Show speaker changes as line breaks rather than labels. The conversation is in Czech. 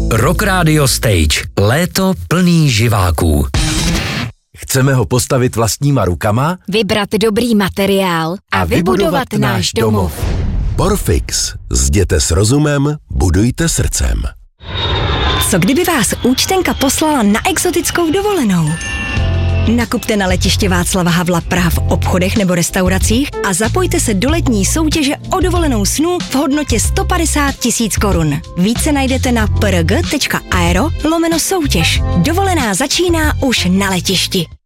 Rock Radio Stage. Léto plný živáků.
Chceme ho postavit vlastníma rukama,
vybrat dobrý materiál a vybudovat náš domov.
Porfix. Zděte s rozumem, budujte srdcem.
Co kdyby vás účtenka poslala na exotickou dovolenou? Nakupte na letiště Václava Havla Praha v obchodech nebo restauracích a zapojte se do letní soutěže o dovolenou snů v hodnotě 150 000 korun. Více najdete na prg.aero/soutěž. Dovolená začíná už na letišti.